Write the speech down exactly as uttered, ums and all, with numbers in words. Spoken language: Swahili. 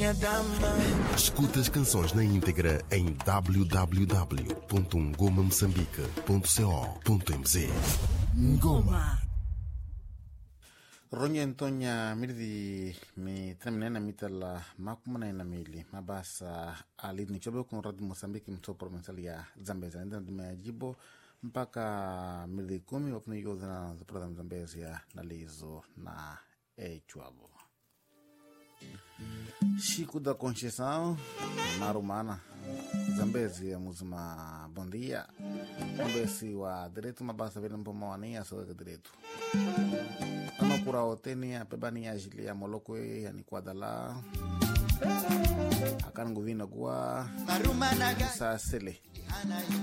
minha dama. Escuta as canções na íntegra em w w w ponto ngoma moçambique ponto co ponto m z. Ngoma. Ronye Antonia mirdi mi terminena mitala makumana ina mili mabasa alidni chobe kun radio Mozambique mto provincial ya Zambezia ndio tumejibu mpaka mirdi kumi wakuni yodana za program Zambezia na lizo na echwabo Chico da Conceição marumana Zambezia muzima bondia mbesi wa direito mabasa vile mpomawani so direito kura oteni ya pebani ya jili ya moloko ya ni kwadala akan nguvina kwa sa sele